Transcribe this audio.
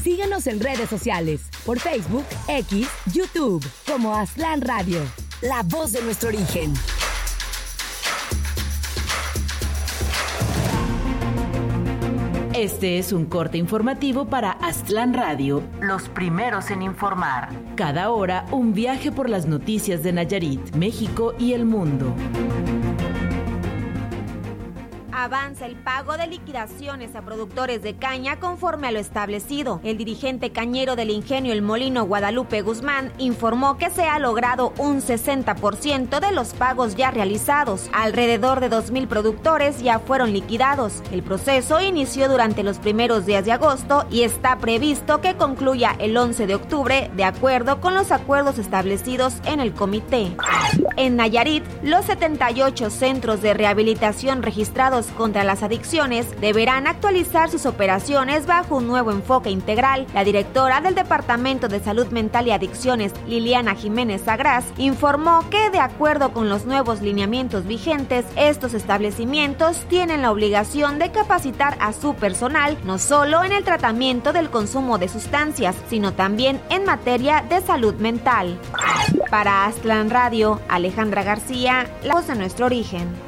Síguenos en redes sociales, por Facebook, X, YouTube, como Aztlán Radio, la voz de nuestro origen. Este es un corte informativo para Aztlán Radio, los primeros en informar. Cada hora, un viaje por las noticias de Nayarit, México y el mundo. Avanza el pago de liquidaciones a productores de caña conforme a lo establecido. El dirigente cañero del ingenio El Molino, Guadalupe Guzmán, informó que se ha logrado un 60% de los pagos ya realizados. Alrededor de 2,000 productores ya fueron liquidados. El proceso inició durante los primeros días de agosto y está previsto que concluya el 11 de octubre, de acuerdo con los acuerdos establecidos en el comité. En Nayarit, los 78 centros de rehabilitación registrados contra las adicciones deberán actualizar sus operaciones bajo un nuevo enfoque integral. La directora del Departamento de Salud Mental y Adicciones, Liliana Jiménez Agraz, informó que de acuerdo con los nuevos lineamientos vigentes, estos establecimientos tienen la obligación de capacitar a su personal no solo en el tratamiento del consumo de sustancias, sino también en materia de salud mental. Para Aztlán Radio, Alejandra García, la voz de nuestro origen.